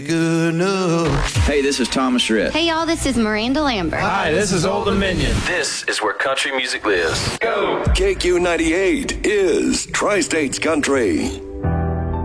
Good enough. Hey, this is Thomas Rhett. Hey, y'all, this is Miranda Lambert. Hi, this is Old Dominion. This is where country music lives. Go! KQ98 is Tri-States Country.